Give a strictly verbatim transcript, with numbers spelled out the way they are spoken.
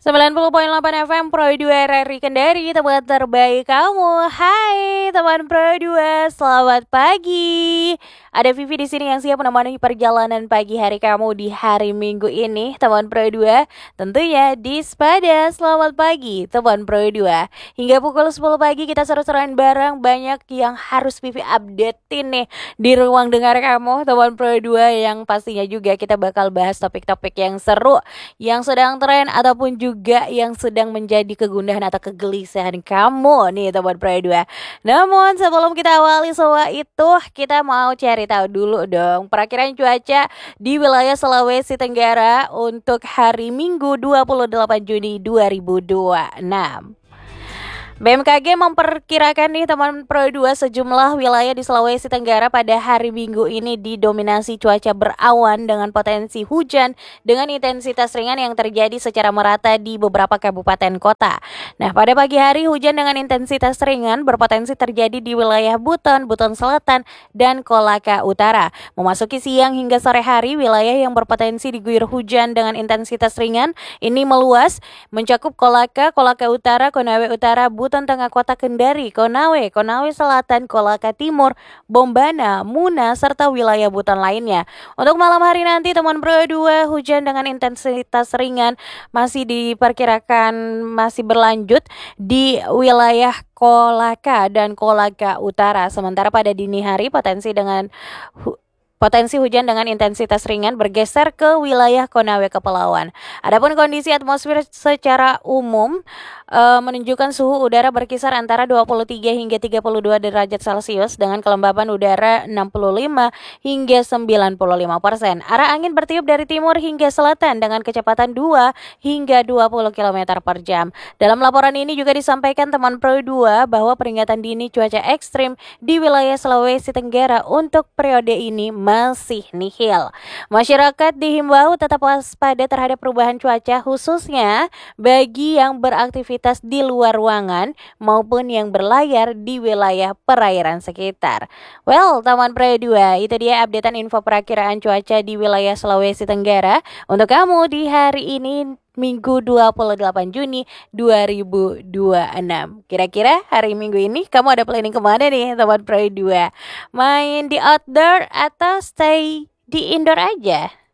sembilan puluh koma delapan F M Pro dua R R I Kendari, teman terbaik kamu. Hai teman Pro dua, selamat pagi. Ada Vivi di sini yang siap menemani perjalanan pagi hari kamu di hari Minggu ini, teman Pro dua. Tentunya di Spada, selamat pagi teman Pro dua. Hingga pukul sepuluh pagi kita seru-seruan bareng, banyak yang harus Vivi updatein nih di ruang dengar kamu, teman Pro dua, yang pastinya juga kita bakal bahas topik-topik yang seru, yang sedang tren ataupun juga yang sedang menjadi kegundahan atau kegelisahan kamu nih teman Pro dua. Namun sebelum kita awali semua itu, kita mau cari tahu dulu dong perakiraan cuaca di wilayah Sulawesi Tenggara untuk hari Minggu dua puluh delapan Juni dua ribu dua puluh enam. B M K G memperkirakan nih teman Pro dua, sejumlah wilayah di Sulawesi Tenggara pada hari Minggu ini didominasi cuaca berawan dengan potensi hujan dengan intensitas ringan yang terjadi secara merata di beberapa kabupaten kota. Nah, pada pagi hari hujan dengan intensitas ringan berpotensi terjadi di wilayah Buton, Buton Selatan, dan Kolaka Utara. Memasuki siang hingga sore hari, wilayah yang berpotensi diguyur hujan dengan intensitas ringan ini meluas mencakup Kolaka, Kolaka Utara, Konawe Utara, Buton Tengah Kota Kendari, Konawe, Konawe Selatan, Kolaka Timur, Bombana, Muna, serta wilayah Buton lainnya. Untuk malam hari nanti teman Pro dua, hujan dengan intensitas ringan masih diperkirakan masih berlanjut di wilayah Kolaka dan Kolaka Utara. Sementara pada dini hari potensi dengan hu- Potensi hujan dengan intensitas ringan bergeser ke wilayah Konawe Kepulauan. Adapun kondisi atmosfer secara umum e, menunjukkan suhu udara berkisar antara dua puluh tiga hingga tiga puluh dua derajat Celcius dengan kelembapan udara enam puluh lima hingga sembilan puluh lima persen. Arah angin bertiup dari timur hingga selatan dengan kecepatan dua hingga dua puluh kilometer per jam. Dalam laporan ini juga disampaikan teman Pro dua bahwa peringatan dini cuaca ekstrim di wilayah Sulawesi Tenggara untuk periode ini masih nihil. Masyarakat dihimbau tetap waspada terhadap perubahan cuaca, khususnya bagi yang beraktivitas di luar ruangan maupun yang berlayar di wilayah perairan sekitar. Well, teman Pro dua, itu dia updatean info perakiraan cuaca di wilayah Sulawesi Tenggara untuk kamu di hari ini, Minggu dua puluh delapan Juni dua ribu dua puluh enam. Kira-kira hari Minggu ini kamu ada planning kemana nih teman Pro dua? Main di outdoor atau stay di indoor aja?